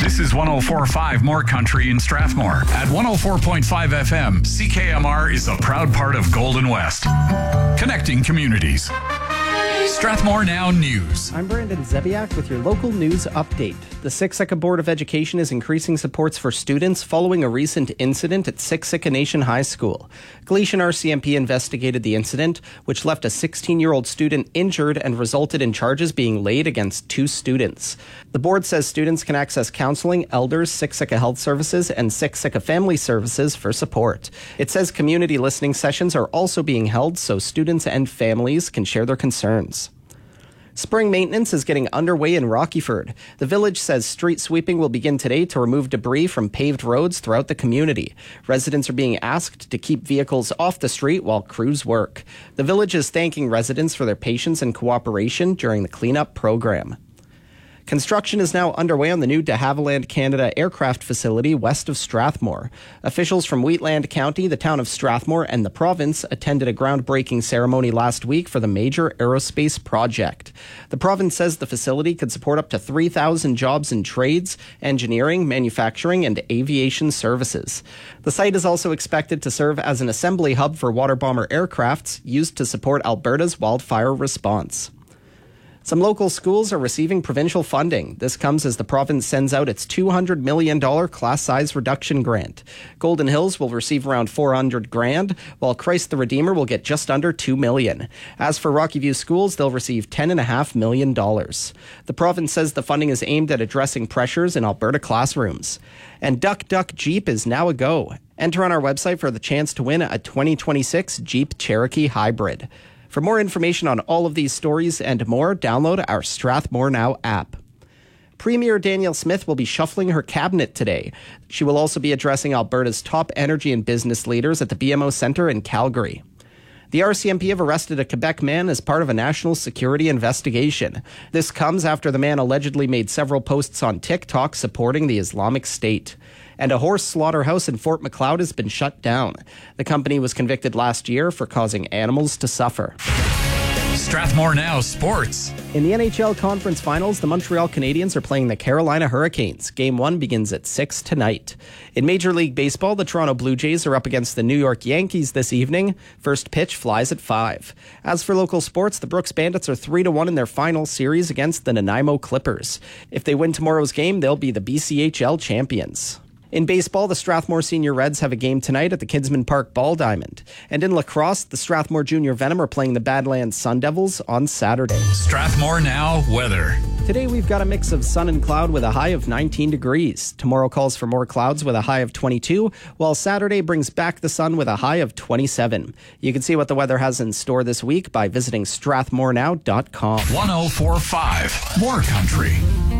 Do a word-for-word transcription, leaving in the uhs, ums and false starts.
This is one oh four point five More Country in Strathmore. At one oh four point five F M, C K M R is a proud part of Golden West. Connecting communities. Strathmore Now News. I'm Brandon Zebiak with your local news update. The Siksika Board of Education is increasing supports for students following a recent incident at Siksika Nation High School. Galicia R C M P investigated the incident, which left a sixteen-year-old student injured and resulted in charges being laid against two students. The board says students can access counseling, elders, Siksika Health Services, and Siksika Family Services for support. It says community listening sessions are also being held so students and families can share their concerns. Spring maintenance is getting underway in Rockyford. The village says street sweeping will begin today to remove debris from paved roads throughout the community. Residents are being asked to keep vehicles off the street while crews work. The village is thanking residents for their patience and cooperation during the cleanup program. Construction is now underway on the new de Havilland Canada aircraft facility west of Strathmore. Officials from Wheatland County, the town of Strathmore, and the province attended a groundbreaking ceremony last week for the major aerospace project. The province says the facility could support up to three thousand jobs in trades, engineering, manufacturing, and aviation services. The site is also expected to serve as an assembly hub for water bomber aircrafts used to support Alberta's wildfire response. Some local schools are receiving provincial funding. This comes as the province sends out its two hundred million dollars class size reduction grant. Golden Hills will receive around four hundred grand, while Christ the Redeemer will get just under two million dollars. As for Rocky View schools, they'll receive ten point five million dollars. The province says the funding is aimed at addressing pressures in Alberta classrooms. And Duck Duck Jeep is now a go. Enter on our website for the chance to win a twenty twenty-six Jeep Cherokee Hybrid. For more information on all of these stories and more, download our Strathmore Now app. Premier Danielle Smith will be shuffling her cabinet today. She will also be addressing Alberta's top energy and business leaders at the B M O Centre in Calgary. The R C M P have arrested a Quebec man as part of a national security investigation. This comes after the man allegedly made several posts on TikTok supporting the Islamic State. And a horse slaughterhouse in Fort Macleod has been shut down. The company was convicted last year for causing animals to suffer. Strathmore Now Sports. In the N H L Conference Finals, the Montreal Canadiens are playing the Carolina Hurricanes. Game one begins at six tonight. In Major League Baseball, the Toronto Blue Jays are up against the New York Yankees this evening. First pitch flies at five. As for local sports, the Brooks Bandits are three to one in their final series against the Nanaimo Clippers. If they win tomorrow's game, they'll be the B C H L champions. In baseball, the Strathmore Senior Reds have a game tonight at the Kidsman Park Ball Diamond. And in lacrosse, the Strathmore Junior Venom are playing the Badlands Sun Devils on Saturday. Strathmore Now weather. Today we've got a mix of sun and cloud with a high of nineteen degrees. Tomorrow calls for more clouds with a high of twenty-two, while Saturday brings back the sun with a high of twenty-seven. You can see what the weather has in store this week by visiting strathmore now dot com. one oh four point five More Country.